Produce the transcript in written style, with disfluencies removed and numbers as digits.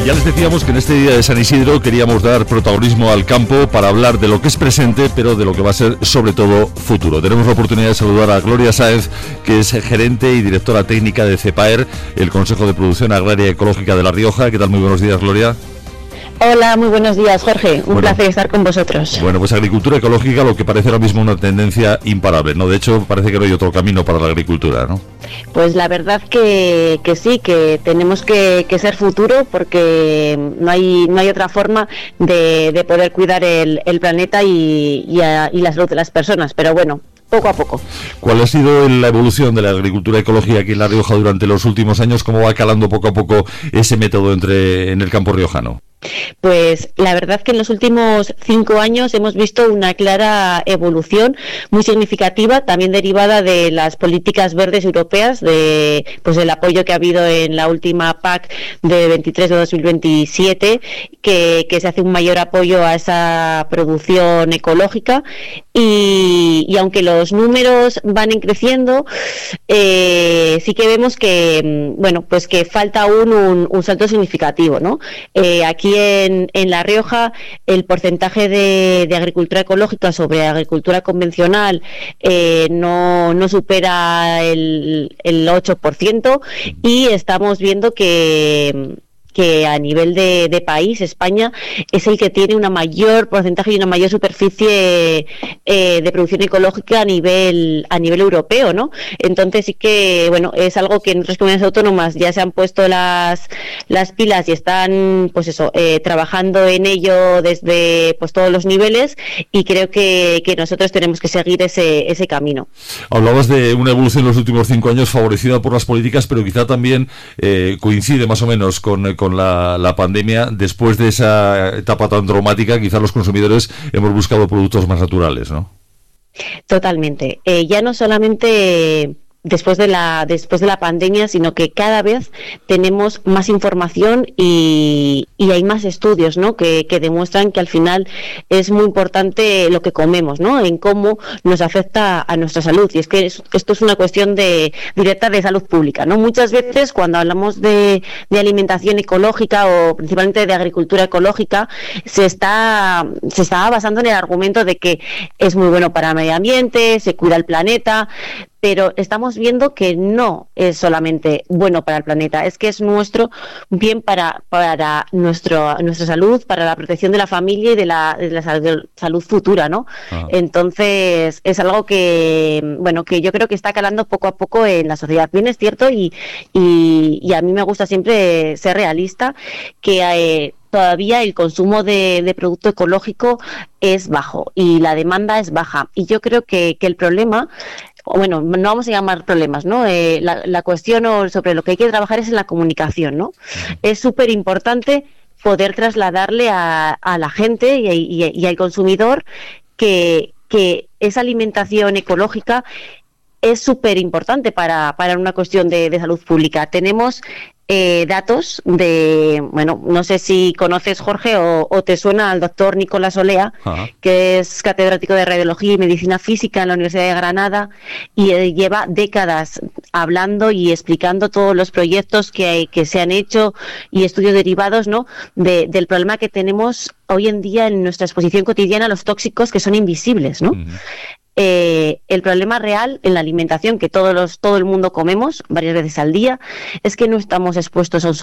Ya les decíamos que en este día de San Isidro queríamos dar protagonismo al campo para hablar de lo que es presente, pero de lo que va a ser sobre todo futuro. Tenemos la oportunidad de saludar a Gloria Sáez, que es gerente y directora técnica de CEPAER, el Consejo de Producción Agraria y Ecológica de La Rioja. ¿Qué tal? Muy buenos días, Gloria. Hola, muy buenos días, Jorge. Un placer estar con vosotros. Bueno, pues agricultura ecológica, lo que parece ahora mismo una tendencia imparable, ¿no? De hecho, parece que no hay otro camino para la agricultura, ¿no? Pues la verdad que sí, que tenemos que ser futuro, porque no hay otra forma de poder cuidar el planeta y la salud de las personas. Pero bueno, poco a poco. ¿Cuál ha sido la evolución de la agricultura ecológica aquí en La Rioja durante los últimos años? ¿Cómo va calando poco a poco ese método en el campo riojano? Pues la verdad que en los últimos 5 años hemos visto una clara evolución muy significativa, también derivada de las políticas verdes europeas, del apoyo que ha habido en la última PAC de 23 de 2027, que se hace un mayor apoyo a esa producción ecológica y aunque los números van creciendo, sí que vemos que que falta aún un salto significativo, ¿no? Aquí en La Rioja el porcentaje de agricultura ecológica sobre agricultura convencional no supera el 8%, y estamos viendo que a nivel de país, España es el que tiene una mayor porcentaje y una mayor superficie de producción ecológica a nivel europeo, ¿no? Entonces sí que, es algo que en otras comunidades autónomas ya se han puesto las pilas y están, trabajando en ello desde todos los niveles, y creo que nosotros tenemos que seguir ese camino. Hablabas de una evolución en los últimos 5 años favorecida por las políticas, pero quizá también coincide más o menos con la pandemia. Después de esa etapa tan traumática, quizás los consumidores hemos buscado productos más naturales, ¿no? Totalmente. Ya no solamente después de la pandemia, sino que cada vez tenemos más información y hay más estudios, ¿no? que demuestran que al final es muy importante lo que comemos, ¿no? En cómo nos afecta a nuestra salud, y es que esto es una cuestión directa de salud pública, ¿no? Muchas veces cuando hablamos de alimentación ecológica, o principalmente de agricultura ecológica, se está basando en el argumento de que es muy bueno para el medio ambiente, se cuida el planeta, pero estamos viendo que no es solamente bueno para el planeta, es que es nuestro bien para nuestra salud, para la protección de la familia y de la salud futura, ¿no? Ah. Entonces es algo que yo creo que está calando poco a poco en la sociedad. Bien es cierto, y a mí me gusta siempre ser realista, que todavía el consumo de producto ecológico es bajo y la demanda es baja, y yo creo que el problema, no vamos a llamar problemas, ¿no? La cuestión sobre lo que hay que trabajar es en la comunicación, ¿no? Es súper importante poder trasladarle a la gente y al consumidor que esa alimentación ecológica es súper importante para una cuestión de salud pública. Tenemos datos no sé si conoces, Jorge, o te suena al doctor Nicolás Olea, que es catedrático de Radiología y Medicina Física en la Universidad de Granada, y lleva décadas hablando y explicando todos los proyectos que se han hecho y estudios derivados, ¿no? del problema que tenemos hoy en día en nuestra exposición cotidiana a los tóxicos, que son invisibles, ¿no? Uh-huh. El problema real en la alimentación que todo el mundo comemos varias veces al día es que no estamos expuestos a un